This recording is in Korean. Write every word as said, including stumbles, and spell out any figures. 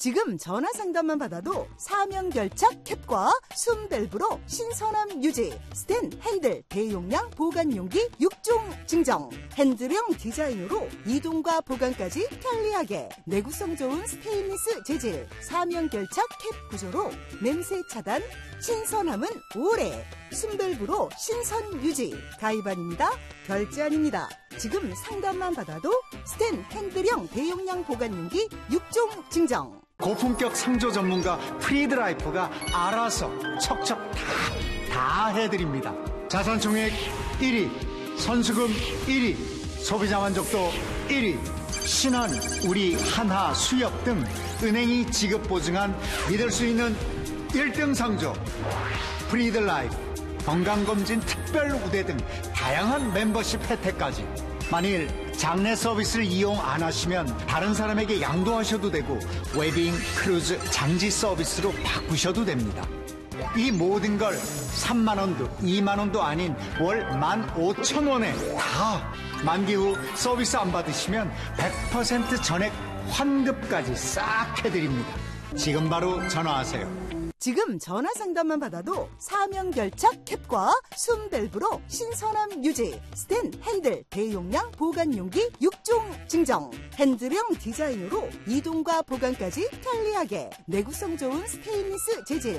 지금 전화 상담만 받아도 사명 결착 캡과 숨 밸브로 신선함 유지, 스텐 핸들 대용량 보관 용기 육 종 증정, 핸들형 디자인으로 이동과 보관까지 편리하게, 내구성 좋은 스테인리스 재질, 사명 결착 캡 구조로 냄새 차단, 신선함은 오래, 숨 밸브로 신선 유지. 가입 아닙니다. 결제 아닙니다. 지금 상담만 받아도 스텐 핸들형 대용량 보관 용기 육 종 증정. 고품격 상조 전문가 프리드라이프가 알아서 척척 다, 다 해드립니다. 자산총액 일 위, 선수금 일 위, 소비자 만족도 일 위, 신한, 우리, 한화, 수협 등 은행이 지급 보증한 믿을 수 있는 일 등 상조 프리드라이프, 건강검진 특별 우대 등 다양한 멤버십 혜택까지. 만일 장내 서비스를 이용 안 하시면 다른 사람에게 양도하셔도 되고 웨빙, 크루즈, 장지 서비스로 바꾸셔도 됩니다. 이 모든 걸 삼만 원도 이만 원도 아닌 월 만 오천 원에 다. 만기 후 서비스 안 받으시면 백 퍼센트 전액 환급까지 싹 해드립니다. 지금 바로 전화하세요. 지금 전화 상담만 받아도 사명 결착 캡과 숨 밸브로 신선함 유지, 스텐 핸들 대용량 보관 용기 육 종 증정, 핸들형 디자인으로 이동과 보관까지 편리하게, 내구성 좋은 스테인리스 재질,